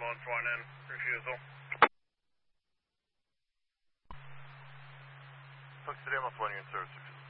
on flying in, refusal. Fox Today, I'm flying in service.